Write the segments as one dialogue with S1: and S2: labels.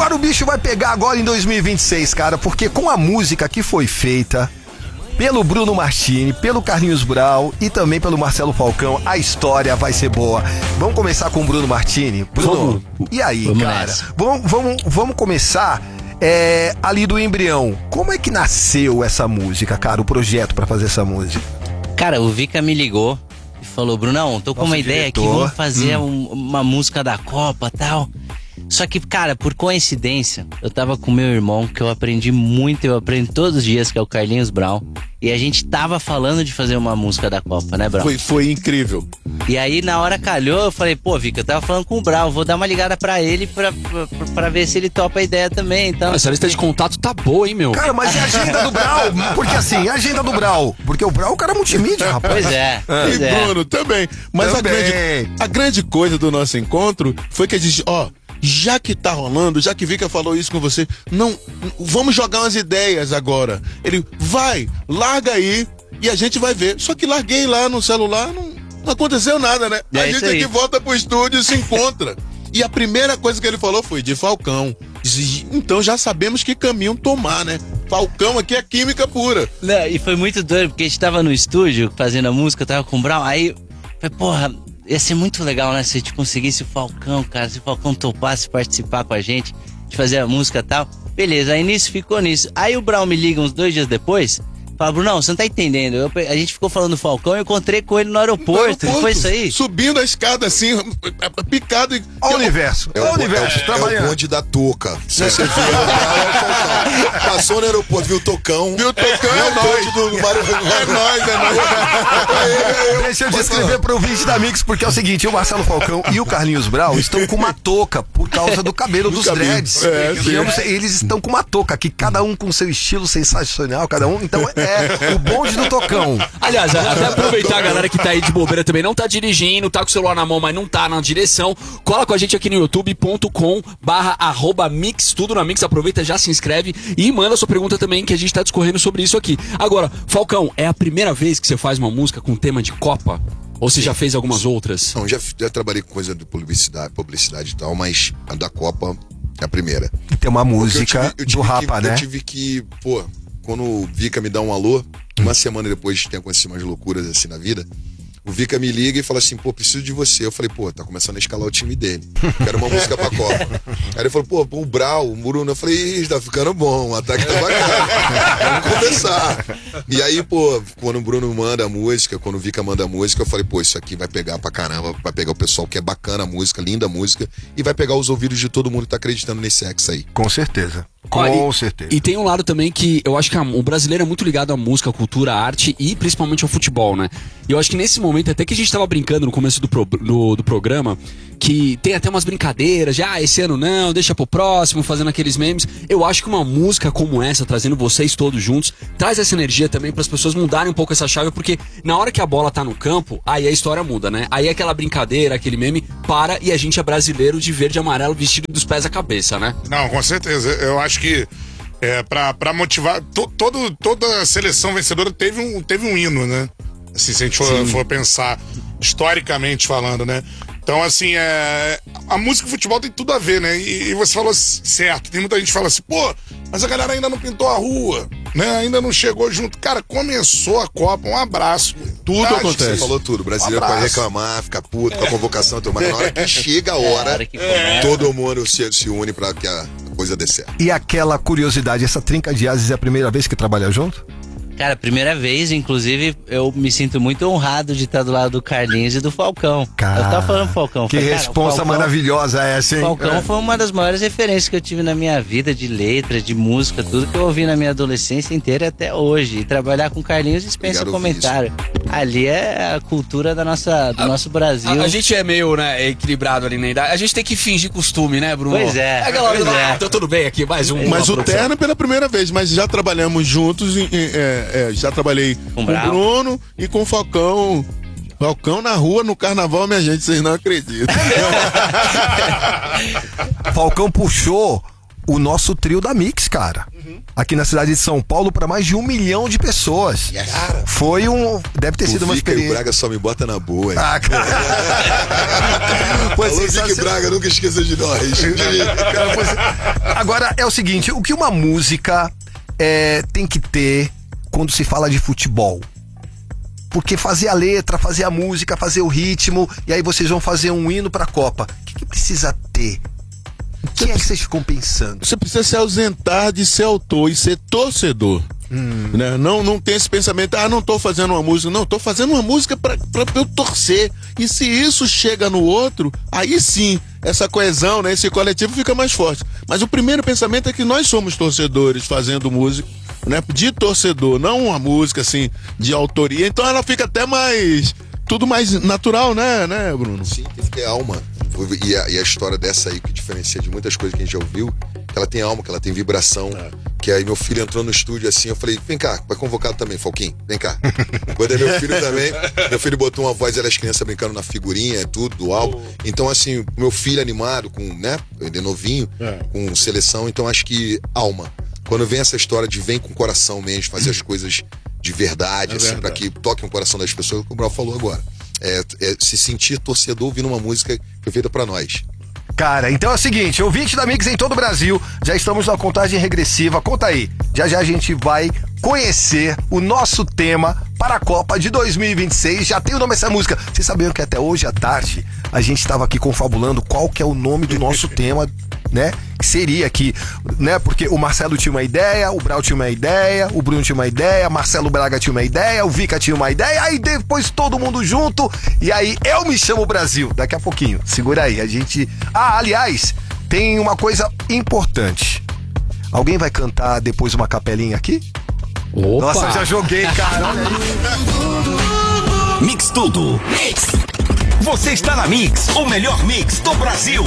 S1: Agora o bicho vai pegar agora em 2026, cara, porque com a música que foi feita pelo Bruno Martini, pelo Carlinhos Brau e também pelo Marcelo Falcão, a história vai ser boa. Vamos começar com o Bruno Martini. Bruno, e aí, cara? Vamos começar ali do embrião. Como é que nasceu essa música, cara, o projeto pra fazer essa música?
S2: Cara, o Vika me ligou e falou: Brunão, tô com uma ideia aqui, vamos fazer uma música da Copa e tal. Só que, cara, por coincidência, eu tava com meu irmão, que eu aprendi muito, eu aprendo todos os dias, que é o Carlinhos Brau. E a gente tava falando de fazer uma música da Copa, né, Brau?
S3: Foi incrível.
S2: E aí, na hora calhou, eu falei: pô, Vika, eu tava falando com o Brau, vou dar uma ligada pra ele pra ver se ele topa a ideia também. Então,
S4: essa lista de contato tá boa, hein, meu?
S1: Cara, mas é a agenda do Brau? Porque assim, a agenda do Brau. Porque o Brau é o cara multimídia, rapaz.
S2: Pois é.
S3: E Bruno também. Mas
S1: também.
S3: A grande coisa do nosso encontro foi que a gente, já que tá rolando, já que Vika falou isso com você, não, vamos jogar umas ideias agora. Ele, larga aí e a gente vai ver. Só que larguei lá no celular, não aconteceu nada, né? A gente aqui volta pro estúdio e se encontra. E a primeira coisa que ele falou foi de Falcão. Então já sabemos que caminho tomar, né? Falcão aqui é química pura.
S2: Não, e foi muito doido, porque a gente tava no estúdio fazendo a música, eu tava com o Brau, aí foi, porra, ia ser muito legal, né? Se a gente conseguisse o Falcão, cara, se o Falcão topasse participar com a gente, de fazer a música e tal. Beleza, aí nisso ficou nisso. Aí o Brau me liga uns 2 dias depois, fala: Brunão, você não tá entendendo. A gente ficou falando do Falcão e eu encontrei com ele no aeroporto. Não foi isso aí?
S3: Subindo a escada assim, picado.
S1: Olha o universo. Olha o universo, trabalhando.
S5: É o bonde da touca. Se você viu, é o Falcão. Passou no aeroporto, viu o Tocão.
S3: Viu o Tocão, é
S1: nóis. Deixa eu descrever pro ouvinte da Mix, porque é o seguinte: o Marcelo Falcão e o Carlinhos Brau estão com uma touca por causa do cabelo dos dreads. Eles estão com uma touca, que cada um com seu estilo sensacional, cada um. Então o bonde do Tocão.
S4: Aliás, até aproveitar a galera que tá aí de bobeira também, não tá dirigindo, tá com o celular na mão, mas não tá na direção, cola com a gente aqui no youtube.com/mix, tudo na Mix, aproveita, já se inscreve e manda sua pergunta também, que a gente tá discorrendo sobre isso aqui. Agora, Falcão, é a primeira vez que você faz uma música com tema de Copa? Ou você já fez algumas outras?
S5: Não, já trabalhei com coisa de publicidade e tal, mas a da Copa é a primeira.
S1: E tem uma música do Rapa, né?
S5: Eu tive que, quando o Vika me dá um alô, uma semana depois tem acontecido umas loucuras assim na vida, o Vika me liga e fala assim: preciso de você. Eu falei: tá começando a escalar o time dele. Quero uma música pra Copa. Aí ele falou: o Brau, o Bruno. Eu falei: tá ficando bom, o ataque tá bacana. Vamos começar. E aí, quando o Bruno manda a música, quando o Vika manda a música, eu falei: isso aqui vai pegar pra caramba, vai pegar o pessoal que é bacana a música, linda a música, e vai pegar os ouvidos de todo mundo que tá acreditando nesse sexo aí.
S1: Com certeza. Com certeza.
S4: E tem um lado também que eu acho que o brasileiro é muito ligado à música, à cultura, à arte e principalmente ao futebol, né? E eu acho que nesse momento, até que a gente tava brincando no começo do programa, que tem até umas brincadeiras de esse ano não, deixa pro próximo, fazendo aqueles memes. Eu acho que uma música como essa, trazendo vocês todos juntos, traz essa energia também para as pessoas mudarem um pouco essa chave, porque na hora que a bola tá no campo, aí a história muda, né? Aí aquela brincadeira, aquele meme para e a gente é brasileiro de verde e amarelo vestido dos pés à cabeça, né?
S6: Não, com certeza. Eu acho que pra motivar, toda a seleção vencedora teve um hino, né? Assim, se a gente for pensar historicamente falando, né? Então, assim, a música e o futebol tem tudo a ver, né? E você falou certo, tem muita gente que fala assim: mas a galera ainda não pintou a rua, né? Ainda não chegou junto. Cara, começou a Copa, um abraço.
S3: Tudo acontece.
S5: Você falou tudo. O brasileiro pode reclamar, ficar puto com a convocação, mas na hora que chega a hora, todo mundo se une pra que a coisa dê certo.
S1: E aquela curiosidade, essa trinca de ases é a primeira vez que trabalha junto?
S2: Cara, primeira vez, inclusive, eu me sinto muito honrado de estar do lado do Carlinhos e do Falcão.
S1: Cara,
S2: eu tava falando Falcão.
S1: Que responsa maravilhosa essa, hein?
S2: Falcão foi uma das maiores referências que eu tive na minha vida, de letra, de música, tudo que eu ouvi na minha adolescência inteira e até hoje. E trabalhar com Carlinhos dispensa comentário. Ali é a cultura do nosso Brasil.
S4: A gente é meio, né, equilibrado ali na idade. A gente tem que fingir costume, né, Bruno?
S2: Pois é.
S4: Tá tudo bem aqui, mais um.
S3: Mas o terno pela primeira vez, mas já trabalhamos juntos já trabalhei com o Bruno e com o Falcão. Falcão na rua, no carnaval, minha gente, vocês não acreditam.
S1: Falcão puxou o nosso trio da Mix, cara. Aqui na cidade de São Paulo para mais de 1 milhão de pessoas.
S5: Cara,
S1: Foi deve ter sido uma
S5: Vica e o
S1: experiência.
S5: Braga só me bota na boa, hein?
S1: Ah, cara. Pois
S5: Alô, Vica e
S1: sensacional.
S5: Braga, nunca esqueça de nós.
S1: Cara, pois- Agora, é o seguinte, o que uma música tem que ter quando se fala de futebol? Porque fazer a letra, fazer a música, fazer o ritmo, e aí vocês vão fazer um hino pra Copa. O que precisa ter? O que é que vocês ficam pensando?
S3: Você precisa se ausentar de ser autor e ser torcedor. Né? Não tem esse pensamento, não tô fazendo uma música. Não, tô fazendo uma música pra eu torcer. E se isso chega no outro, aí sim, essa coesão, né, esse coletivo fica mais forte. Mas o primeiro pensamento é que nós somos torcedores fazendo música, né, de torcedor, não uma música assim de autoria. Então ela fica até mais, tudo mais natural, né, Bruno?
S5: Sim, tem que ter alma. E a história dessa aí que diferencia de muitas coisas que a gente já ouviu, que ela tem alma, que ela tem vibração. Que aí meu filho entrou no estúdio assim, eu falei, vem cá, vai convocado também, Falquinho, vem cá. Botei meu filho também, meu filho botou uma voz, era as crianças brincando na figurinha, tudo, do álbum. Então assim, meu filho animado, com, né, ele é novinho, com seleção, então acho que alma. Quando vem essa história de vem com o coração mesmo, fazer as coisas de verdade, assim, pra que toque o coração das pessoas, como o Brau falou agora. Se sentir torcedor ouvindo uma música que foi feita pra nós.
S1: Cara, então é o seguinte, ouvinte da Mix em todo o Brasil, já estamos na contagem regressiva, conta aí. Já a gente vai conhecer o nosso tema para a Copa de 2026, já tem o nome dessa música. Vocês sabiam que até hoje à tarde a gente estava aqui confabulando qual que é o nome do nosso tema, né? Que seria aqui, né? Porque o Marcelo tinha uma ideia, o Brau tinha uma ideia, o Bruno tinha uma ideia, Marcelo Braga tinha uma ideia, o Vica tinha uma ideia, aí depois todo mundo junto, e aí eu me chamo Brasil. Daqui a pouquinho, segura aí, a gente... aliás, tem uma coisa importante. Alguém vai cantar depois uma capelinha aqui?
S4: Opa!
S1: Nossa, eu já joguei, cara, olha aí.
S7: Mix Tudo. Você está na Mix, o melhor mix do Brasil.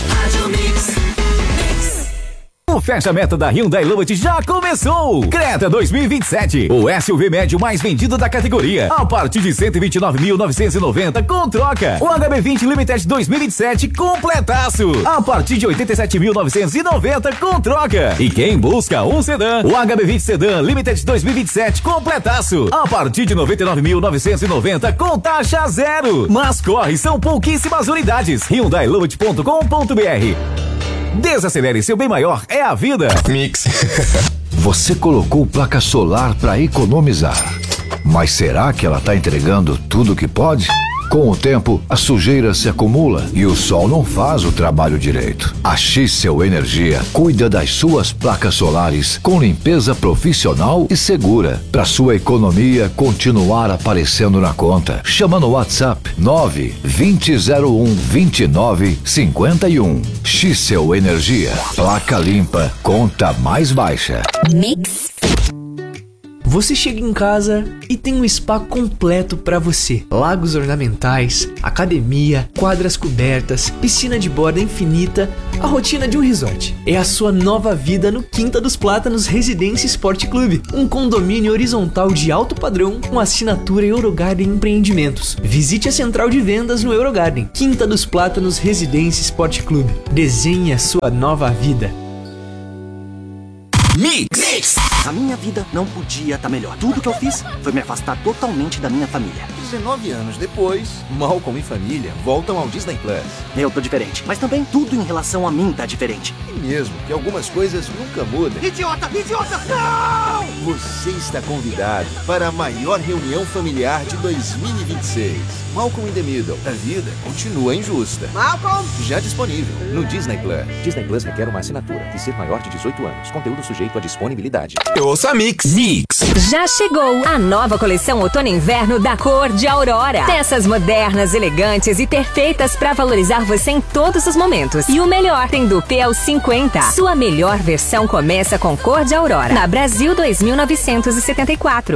S8: O fechamento da Hyundai Lovett já começou! Creta 2027, o SUV médio mais vendido da categoria, a partir de 129.990 com troca. O HB20 Limited 2027 completaço, a partir de 87.990 com troca. E quem busca um sedã, o HB20 Sedan Limited 2027 completaço, a partir de 99.990 com taxa zero. Mas corre, são pouquíssimas unidades. HyundaiLovett.com.br. Desacelere, seu bem maior é a vida.
S1: Mix.
S9: Você colocou placa solar para economizar. Mas será que ela está entregando tudo que pode? Com o tempo, a sujeira se acumula e o sol não faz o trabalho direito. A Xcel Energia cuida das suas placas solares com limpeza profissional e segura, para sua economia continuar aparecendo na conta. Chama no WhatsApp 920012951. Xcel Energia, placa limpa, conta mais baixa.
S10: Mix. Você chega em casa e tem um spa completo para você. Lagos ornamentais, academia, quadras cobertas, piscina de borda infinita, a rotina de um resort. É a sua nova vida no Quinta dos Plátanos Residência Sport Clube, um condomínio horizontal de alto padrão com assinatura Eurogarden Empreendimentos. Visite a central de vendas no Eurogarden. Quinta dos Plátanos Residência Sport Clube. Desenhe a sua nova vida.
S7: Mix. A minha vida não podia estar melhor. Tudo que eu fiz foi me afastar totalmente da minha família.
S11: 19 anos depois, Malcolm e família voltam ao Disney Plus.
S7: Eu tô diferente, mas também tudo em relação a mim tá diferente.
S11: E mesmo que algumas coisas nunca mudam.
S7: Idiota! Não!
S11: Você está convidado para a maior reunião familiar de 2026. Malcolm in the Middle. A vida continua injusta.
S7: Malcolm!
S11: Já disponível no Disney Plus. Disney Plus requer uma assinatura e ser maior de 18 anos. Conteúdo sujeito à disponibilidade.
S8: Eu ouço a Mix.
S12: Já chegou a nova coleção Outono e Inverno da Cor de Aurora. Peças modernas, elegantes e perfeitas para valorizar você em todos os momentos. E o melhor, tem dupê aos 50. Sua melhor versão começa com Cor de Aurora. Na Brasil 2974.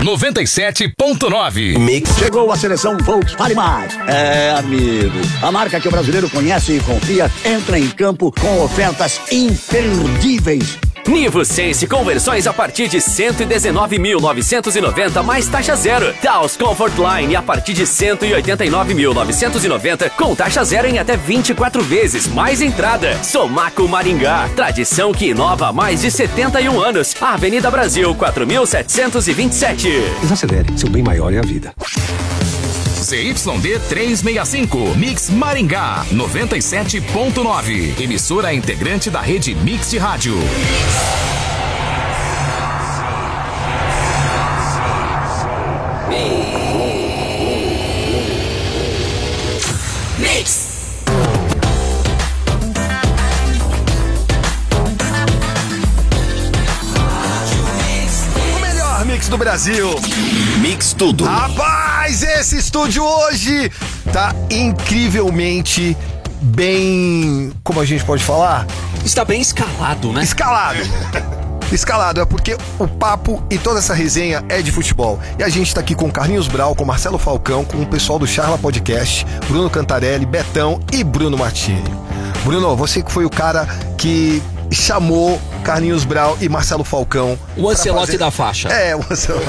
S7: 97.9 Mix.
S13: Chegou a seleção Volks Fale Mais. Amigo, a marca que o brasileiro conhece e confia entra em campo com ofertas imperdíveis.
S14: Nivo Sense conversões a partir de 119.990 mais taxa zero. Taos Comfort Line a partir de 189.990 com taxa zero em até 24 vezes mais entrada. Somaco Maringá, tradição que inova há mais de 71 anos. Avenida Brasil 4.727.
S15: Desacelere, seu bem maior é a vida.
S8: ZYD 365, Mix Maringá, 97.9. Emissora integrante da rede Mix de Rádio.
S14: Mix.
S1: O melhor mix do Brasil.
S8: Mix tudo.
S1: Rapaz, esse estúdio hoje tá incrivelmente bem... Como a gente pode falar?
S4: Está bem escalado, né?
S1: Escalado, é porque o papo e toda essa resenha é de futebol. E a gente tá aqui com Carlinhos Brau, com Marcelo Falcão, com o pessoal do Charla Podcast, Bruno Cantarelli, Betão e Bruno Martini. Bruno, você que foi o cara que chamou Carlinhos Brau e Marcelo Falcão.
S4: O Ancelotti da faixa.
S1: É, o Ancelotti.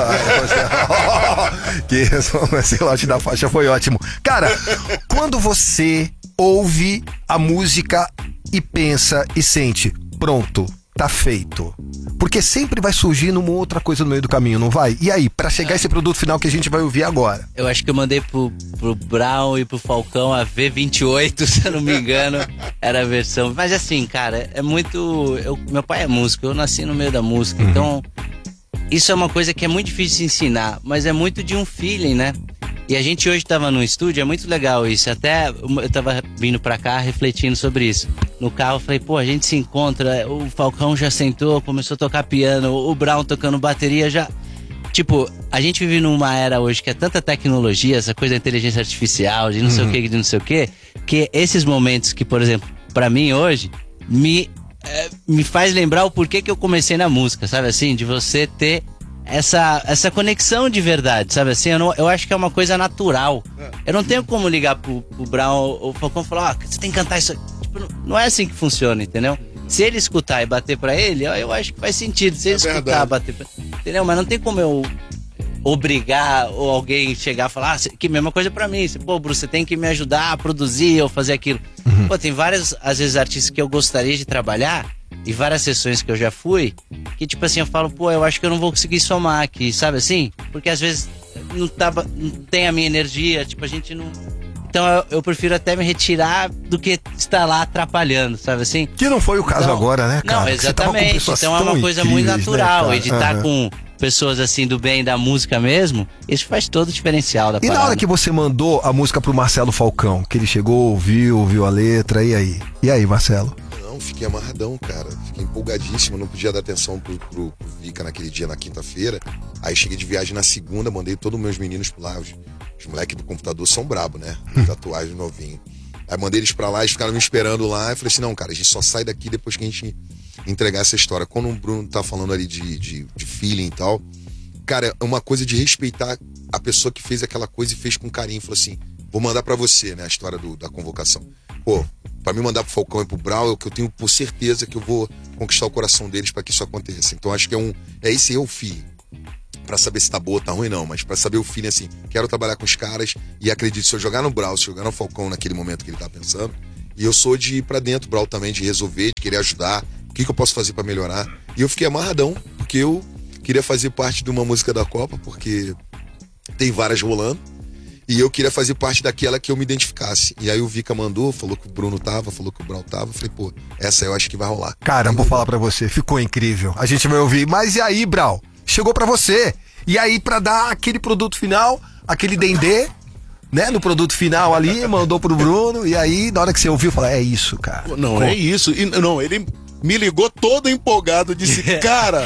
S1: Que isso, o Ancelotti da faixa foi ótimo. Cara, quando você ouve a música e pensa e sente, pronto, tá feito. Porque sempre vai surgindo uma outra coisa no meio do caminho, não vai? E aí, pra chegar esse produto final que a gente vai ouvir agora?
S2: Eu acho que eu mandei pro Brown e pro Falcão a V28, se eu não me engano, era a versão. Mas assim, cara, é muito... meu pai é músico, eu nasci no meio da música, então isso é uma coisa que é muito difícil de ensinar, mas é muito de um feeling, né? E a gente hoje tava no estúdio, é muito legal isso. Até eu tava vindo pra cá refletindo sobre isso. No carro eu falei, pô, a gente se encontra, o Falcão já sentou, começou a tocar piano, o Brown tocando bateria já... Tipo, a gente vive numa era hoje que é tanta tecnologia, essa coisa da inteligência artificial, de não sei o que, de não sei o que esses momentos que, por exemplo, pra mim hoje, me faz lembrar o porquê que eu comecei na música, sabe assim? De você ter essa conexão de verdade, sabe assim? Eu acho que é uma coisa natural. Eu não tenho como ligar pro Brown ou Falcão e falar, você tem que cantar isso. Tipo, não é assim que funciona, entendeu? Se ele escutar e bater pra ele, eu acho que faz sentido. Se ele escutar, bater pra... Entendeu? Mas não tem como eu obrigar ou alguém chegar a falar, que mesma coisa pra mim. Pô, Bruce, você tem que me ajudar a produzir ou fazer aquilo. Pô, tem vários, às vezes, artistas que eu gostaria de trabalhar e várias sessões que eu já fui, que tipo assim, eu falo, pô, eu acho que eu não vou conseguir somar aqui, sabe assim? Porque às vezes não tem a minha energia, tipo, a gente não... Então eu prefiro até me retirar do que estar lá atrapalhando, sabe assim?
S1: Que não foi o caso agora, né, cara?
S2: Não, exatamente. Então é uma coisa muito natural, né, editar com pessoas assim do bem da música mesmo, isso faz todo o diferencial da parada.
S1: E na hora que você mandou a música pro Marcelo Falcão, que ele chegou, ouviu a letra, e aí? E aí, Marcelo?
S5: Não, fiquei amarradão, cara. Fiquei empolgadíssimo, não podia dar atenção pro Vika naquele dia, na quinta-feira. Aí cheguei de viagem na segunda, mandei todos os meus meninos pra lá. Os moleques do computador são brabo, né? Tatuagem novinho. Aí mandei eles pra lá, eles ficaram me esperando lá. Eu falei assim, não, cara, a gente só sai daqui depois que a gente entregar essa história. Quando o Bruno tá falando ali de feeling e tal, cara, é uma coisa de respeitar a pessoa que fez aquela coisa e fez com carinho. Falou assim, vou mandar pra você, né, a história da convocação. Pô, pra me mandar pro Falcão e pro Brown, é o que eu tenho por certeza que eu vou conquistar o coração deles pra que isso aconteça. Então acho que esse é o feeling. Pra saber se tá boa ou tá ruim, não, mas pra saber o feeling, assim, quero trabalhar com os caras e acredito, se eu jogar no Brown, se eu jogar no Falcão naquele momento que ele tá pensando, e eu sou de ir pra dentro, Brown também, de resolver, de querer ajudar, o que eu posso fazer pra melhorar. E eu fiquei amarradão, porque eu queria fazer parte de uma música da Copa, porque tem várias rolando, e eu queria fazer parte daquela que eu me identificasse. E aí o Vika mandou, falou que o Bruno tava, falou que o Brown tava, eu falei, pô, essa eu acho que vai rolar.
S1: Cara, vou falar pra você, ficou incrível. A gente vai ouvir, mas e aí, Brown? Chegou pra você. E aí, pra dar aquele produto final, aquele dendê, né? No produto final ali, mandou pro Bruno. E aí, na hora que você ouviu, falou, é isso, cara.
S3: Não, é isso. E, não, ele me ligou todo empolgado, disse, cara,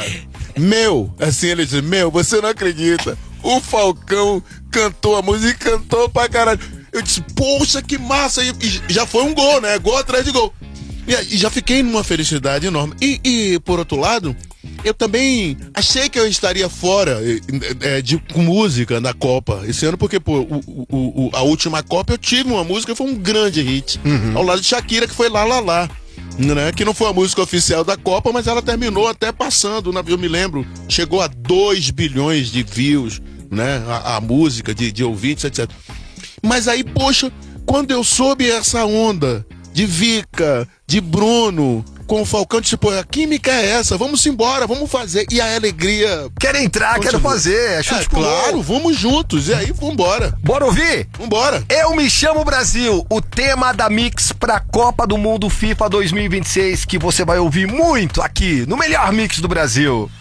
S3: assim, ele disse, você não acredita. O Falcão cantou a música, cantou pra caralho. Eu disse, poxa, que massa. E já foi um gol, né? Gol atrás de gol. E já fiquei numa felicidade enorme. E por outro lado, eu também achei que eu estaria fora com música na Copa esse ano, porque pô, a última Copa eu tive uma música, foi um grande hit, ao lado de Shakira, que foi Lá Lá Lá. né? Que não foi a música oficial da Copa, mas ela terminou até passando, eu me lembro, chegou a 2 bilhões de views, né? A música de ouvintes, etc. Mas aí, poxa, quando eu soube essa onda de Vika, de Bruno, com o Falcão, tipo, a química é essa, vamos embora, vamos fazer. E a alegria...
S1: Quero entrar, quero fazer.
S3: Claro, vamos juntos. E aí, vambora.
S1: Bora ouvir?
S3: Vambora.
S1: Eu Me Chamo Brasil, o tema da Mix pra Copa do Mundo FIFA 2026, que você vai ouvir muito aqui no melhor mix do Brasil.